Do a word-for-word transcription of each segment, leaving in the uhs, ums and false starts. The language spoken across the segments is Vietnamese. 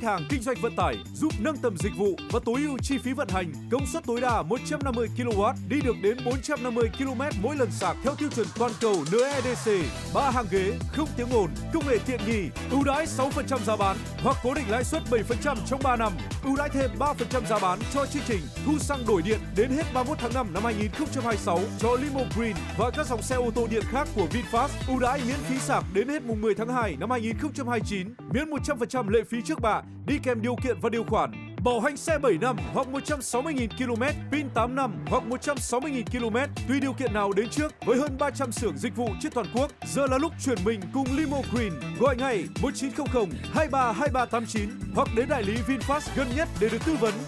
khách hàng kinh doanh vận tải, giúp nâng tầm dịch vụ và tối ưu chi phí vận hành. Công suất tối đa một trăm năm mươi ki lô oát, đi được đến bốn trăm năm mươi ki lô mét mỗi lần sạc theo tiêu chuẩn toàn cầu en e đê xê. ba hàng ghế, không tiếng ồn, công nghệ tiện nghi, ưu đãi sáu phần trăm giá bán hoặc cố định lãi suất bảy phần trăm trong ba năm. Ưu đãi thêm ba phần trăm giá bán cho chương trình thu xăng đổi điện đến hết ba mươi mốt tháng năm năm hai nghìn không trăm hai mươi sáu cho Limo Green và các dòng xe ô tô điện khác của VinFast. Ưu đãi miễn phí sạc đến hết mùng mười tháng hai năm hai nghìn không trăm hai mươi chín, miễn một trăm phần trăm lệ phí trước bạ, đi kèm điều kiện và điều khoản. Bảo hành xe bảy năm hoặc một trăm sáu mươi nghìn ki lô mét, pin tám năm hoặc một trăm sáu mươi nghìn ki lô mét, tùy điều kiện nào đến trước, với hơn ba trăm xưởng dịch vụ trên toàn quốc. Giờ là lúc chuyển mình cùng Limo Green. Gọi ngay một chín không không hai ba hai ba tám chín hoặc đến đại lý VinFast gần nhất để được tư vấn.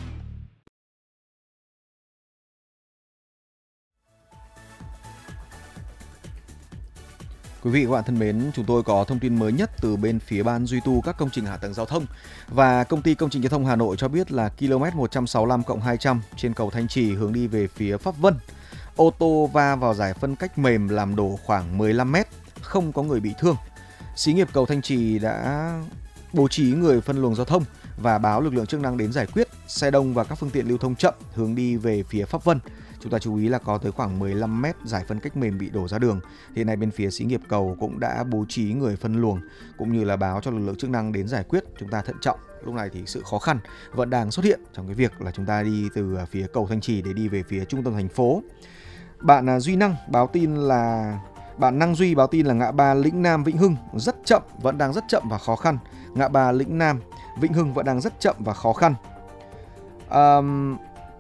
Quý vị và các bạn thân mến, chúng tôi có thông tin mới nhất từ bên phía ban duy tu các công trình hạ tầng giao thông và công ty công trình giao thông Hà Nội cho biết là km một trăm sáu mươi lăm cộng hai trăm trên cầu Thanh Trì hướng đi về phía Pháp Vân. Ô tô va vào giải phân cách mềm làm đổ khoảng mười lăm mét, không có người bị thương. Xí nghiệp cầu Thanh Trì đã bố trí người phân luồng giao thông và báo lực lượng chức năng đến giải quyết. Xe đông và các phương tiện lưu thông chậm hướng đi về phía Pháp Vân. Chúng ta chú ý là có tới khoảng mười lăm mét giải phân cách mềm bị đổ ra đường. Hiện nay bên phía xí nghiệp cầu cũng đã bố trí người phân luồng cũng như là báo cho lực lượng chức năng đến giải quyết. Chúng ta thận trọng. Lúc này thì sự khó khăn vẫn đang xuất hiện trong cái việc là chúng ta đi từ phía cầu Thanh Trì để đi về phía trung tâm thành phố. Bạn Duy Năng báo tin là bạn Năng Duy báo tin là ngã ba Lĩnh Nam Vĩnh Hưng rất chậm, vẫn đang rất chậm và khó khăn. Ngã ba Lĩnh Nam Vĩnh Hưng vẫn đang rất chậm và khó khăn. Um,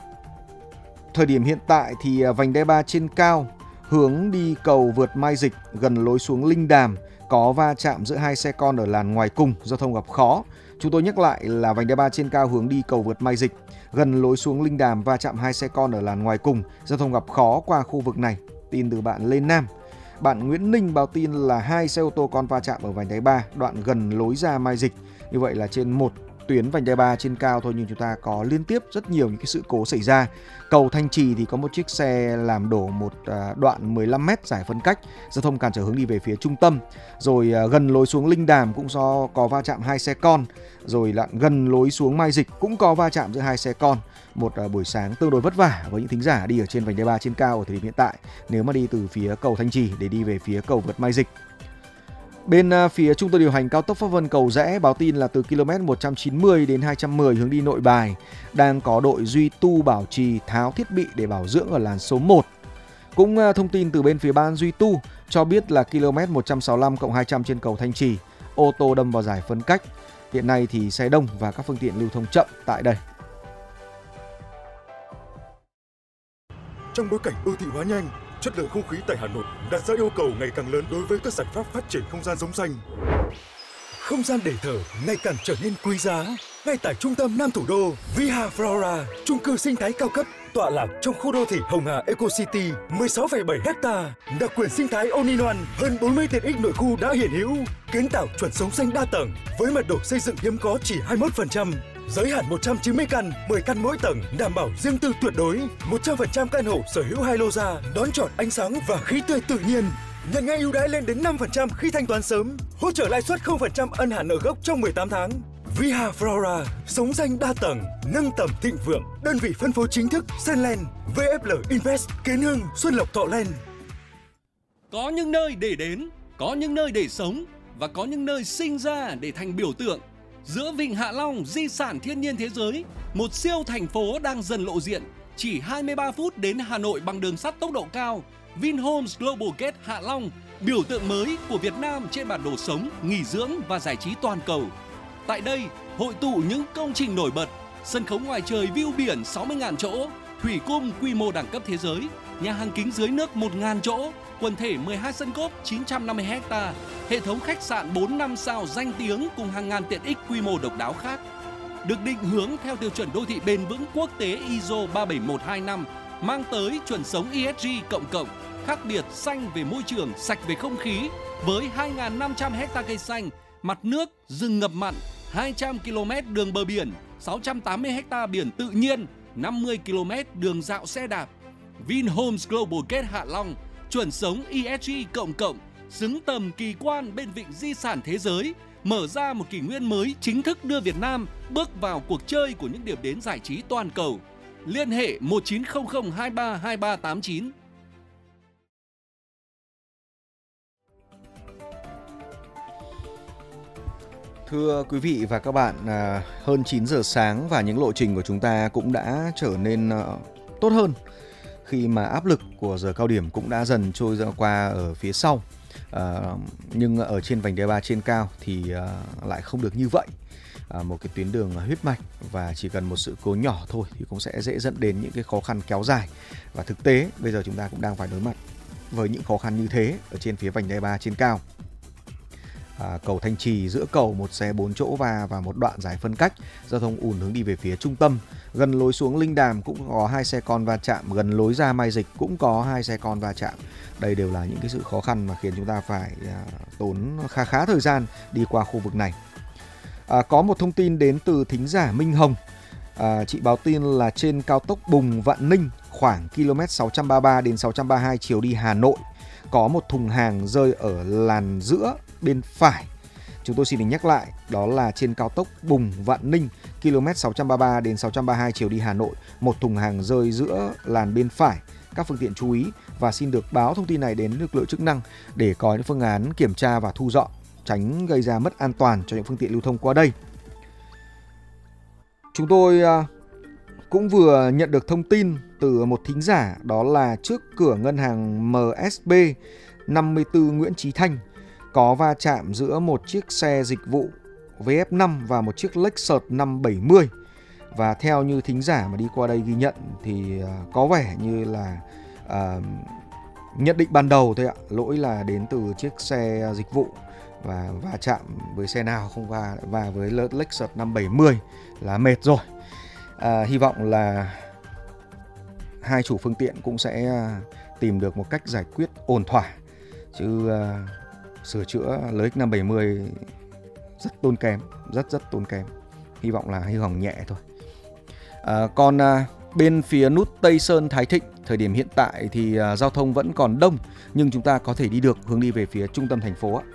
Thời điểm hiện tại thì vành đai ba trên cao hướng đi cầu vượt Mai Dịch gần lối xuống Linh Đàm có va chạm giữa hai xe con ở làn ngoài cùng, giao thông gặp khó. Chúng tôi nhắc lại là vành đai ba trên cao hướng đi cầu vượt Mai Dịch gần lối xuống Linh Đàm va chạm hai xe con ở làn ngoài cùng, giao thông gặp khó qua khu vực này. Tin từ bạn Lê Nam. Bạn Nguyễn Ninh báo tin là hai xe ô tô con va chạm ở vành đai ba đoạn gần lối ra Mai Dịch. Như vậy là trên một tuyến vành đai ba trên cao thôi, nhưng chúng ta có liên tiếp rất nhiều những cái sự cố xảy ra. Cầu Thanh Trì thì có một chiếc xe làm đổ một đoạn mười lăm mét giải phân cách, giao thông cản trở hướng đi về phía trung tâm. Rồi gần lối xuống Linh Đàm cũng do có va chạm hai xe con. Rồi là gần lối xuống Mai Dịch cũng có va chạm giữa hai xe con. Một buổi sáng tương đối vất vả với những thính giả đi ở trên vành đai ba trên cao ở thời điểm hiện tại, nếu mà đi từ phía cầu Thanh Trì để đi về phía cầu vượt Mai Dịch. Bên phía trung tâm điều hành cao tốc Pháp Vân Cầu Giẽ báo tin là từ km một trăm chín mươi đến hai trăm mười hướng đi Nội Bài đang có đội duy tu bảo trì tháo thiết bị để bảo dưỡng ở làn số một. Cũng thông tin từ bên phía ban duy tu cho biết là km một trăm sáu mươi lăm cộng hai trăm trên cầu Thanh Trì, ô tô đâm vào giải phân cách. Hiện nay thì xe đông và các phương tiện lưu thông chậm tại đây. Trong bối cảnh đô thị hóa nhanh, chất lượng không khí tại Hà Nội đặt ra yêu cầu ngày càng lớn đối với các giải pháp phát triển không gian sống xanh. Không gian để thở ngày càng trở nên quý giá. Ngay tại trung tâm Nam thủ đô, Viha Flora, chung cư sinh thái cao cấp tọa lạc trong khu đô thị Hồng Hà Eco City, mười sáu phẩy bảy héc ta, đặc quyền sinh thái all-in-one, hơn bốn mươi tiện ích nội khu đã hiện hữu, kiến tạo chuẩn sống xanh đa tầng với mật độ xây dựng hiếm có chỉ hai mươi mốt phần trăm. Giới hạn một trăm chín mươi căn, mười căn mỗi tầng, đảm bảo riêng tư tuyệt đối. một trăm phần trăm căn hộ sở hữu hai lô ra, đón chọn ánh sáng và khí tươi tự nhiên. Nhận ngay ưu đãi lên đến năm phần trăm khi thanh toán sớm. Hỗ trợ lãi suất không phần trăm ân hạn nợ gốc trong mười tám tháng. Viha Flora, sống xanh đa tầng, nâng tầm thịnh vượng. Đơn vị phân phối chính thức Senland, vê ép lờ Invest, Kiến Hưng, Xuân Lộc, Thọ Land. Có những nơi để đến, có những nơi để sống và có những nơi sinh ra để thành biểu tượng. Giữa Vịnh Hạ Long, di sản thiên nhiên thế giới, một siêu thành phố đang dần lộ diện. Chỉ hai mươi ba phút đến Hà Nội bằng đường sắt tốc độ cao. Vinhomes Global Gate Hạ Long, biểu tượng mới của Việt Nam trên bản đồ sống, nghỉ dưỡng và giải trí toàn cầu. Tại đây, hội tụ những công trình nổi bật, sân khấu ngoài trời view biển sáu mươi nghìn chỗ, thủy cung quy mô đẳng cấp thế giới, nhà hàng kính dưới nước một nghìn chỗ, quần thể mười hai sân golf chín trăm năm mươi héc ta, hệ thống khách sạn bốn năm sao danh tiếng cùng hàng ngàn tiện ích quy mô độc đáo khác. Được định hướng theo tiêu chuẩn đô thị bền vững quốc tế i ét o ba bảy một hai năm, mang tới chuẩn sống e ét giê cộng cộng, khác biệt xanh về môi trường, sạch về không khí, với hai nghìn năm trăm héc ta cây xanh, mặt nước, rừng ngập mặn, hai trăm ki lô mét đường bờ biển, sáu trăm tám mươi héc ta biển tự nhiên, năm mươi ki lô mét đường dạo xe đạp. Vinhomes Global Gate Hạ Long, chuẩn sống e ét giê cộng cộng, xứng tầm kỳ quan bên vịnh di sản thế giới, mở ra một kỷ nguyên mới chính thức đưa Việt Nam bước vào cuộc chơi của những điểm đến giải trí toàn cầu. Liên hệ một chín không không hai ba hai ba tám chín. Thưa quý vị và các bạn, hơn chín giờ sáng và những lộ trình của chúng ta cũng đã trở nên tốt hơn khi mà áp lực của giờ cao điểm cũng đã dần trôi ra qua ở phía sau. À, nhưng ở trên vành đai ba trên cao thì à, lại không được như vậy. À, một cái tuyến đường huyết mạch và chỉ cần một sự cố nhỏ thôi thì cũng sẽ dễ dẫn đến những cái khó khăn kéo dài. Và thực tế bây giờ chúng ta cũng đang phải đối mặt với những khó khăn như thế ở trên phía vành đai ba trên cao. À, cầu Thanh Trì giữa cầu một xe bốn chỗ va và một đoạn giải phân cách, giao thông ùn hướng đi về phía trung tâm. Gần lối xuống Linh Đàm cũng có hai xe con va chạm, gần lối ra Mai Dịch cũng có hai xe con va chạm. Đây đều là những cái sự khó khăn mà khiến chúng ta phải à, tốn khá khá thời gian đi qua khu vực này. À, có một thông tin đến từ thính giả Minh Hồng. À, chị báo tin là trên cao tốc Bùng Vạn Ninh khoảng km sáu trăm ba mươi ba đến sáu trăm ba mươi hai chiều đi Hà Nội có một thùng hàng rơi ở làn giữa bên phải. Chúng tôi xin được nhắc lại, đó là trên cao tốc Bùng Vạn Ninh km sáu trăm ba mươi ba đến sáu trăm ba mươi hai chiều đi Hà Nội, một thùng hàng rơi giữa làn bên phải. Các phương tiện chú ý và xin được báo thông tin này đến lực lượng chức năng để có những phương án kiểm tra và thu dọn, tránh gây ra mất an toàn cho những phương tiện lưu thông qua đây. Chúng tôi cũng vừa nhận được thông tin từ một thính giả, đó là trước cửa ngân hàng em ét bê năm mươi tư Nguyễn Chí Thanh có va chạm giữa một chiếc xe dịch vụ vê ép năm và một chiếc Lexus năm bảy mươi. Và theo như thính giả mà đi qua đây ghi nhận thì uh, có vẻ như là uh, nhận định ban đầu thôi ạ, lỗi là đến từ chiếc xe dịch vụ và va chạm với xe nào không va và với Lexus năm bảy mươi là mệt rồi. Uh, hy vọng là hai chủ phương tiện cũng sẽ uh, tìm được một cách giải quyết ổn thỏa, chứ uh, sửa chữa lờ ích năm bảy mươi rất tốn kém, rất rất tốn kém. Hy vọng là hư hỏng nhẹ thôi. À, còn à, bên phía nút Tây Sơn Thái Thịnh, thời điểm hiện tại thì à, giao thông vẫn còn đông, nhưng chúng ta có thể đi được hướng đi về phía trung tâm thành phố.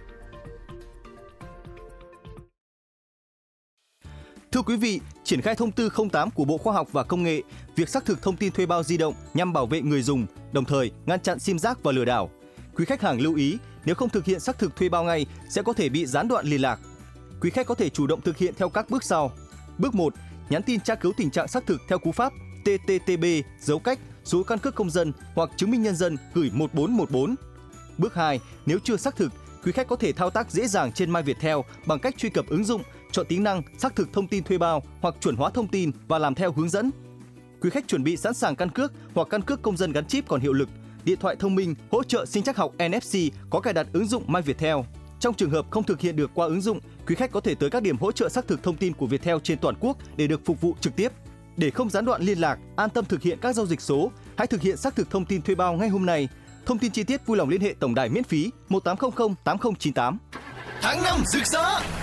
Thưa quý vị, triển khai thông tư không tám của Bộ Khoa học và Công nghệ, việc xác thực thông tin thuê bao di động nhằm bảo vệ người dùng, đồng thời ngăn chặn sim rác và lừa đảo. Quý khách hàng lưu ý, nếu không thực hiện xác thực thuê bao ngay sẽ có thể bị gián đoạn liên lạc. Quý khách có thể chủ động thực hiện theo các bước sau. Bước một, nhắn tin tra cứu tình trạng xác thực theo cú pháp tê tê tê bê dấu cách số căn cước công dân hoặc chứng minh nhân dân gửi một bốn một bốn. Bước hai, nếu chưa xác thực, quý khách có thể thao tác dễ dàng trên My Viettel bằng cách truy cập ứng dụng, chọn tính năng xác thực thông tin thuê bao hoặc chuẩn hóa thông tin và làm theo hướng dẫn. Quý khách chuẩn bị sẵn sàng căn cước hoặc căn cước công dân gắn chip còn hiệu lực, điện thoại thông minh hỗ trợ sinh trắc học en ép xê có cài đặt ứng dụng My Viettel. Trong trường hợp không thực hiện được qua ứng dụng, quý khách có thể tới các điểm hỗ trợ xác thực thông tin của Viettel trên toàn quốc để được phục vụ trực tiếp. Để không gián đoạn liên lạc, an tâm thực hiện các giao dịch số, hãy thực hiện xác thực thông tin thuê bao ngay hôm nay. Thông tin chi tiết vui lòng liên hệ tổng đài miễn phí một tám không không tám không chín tám. Tháng năm rực rỡ,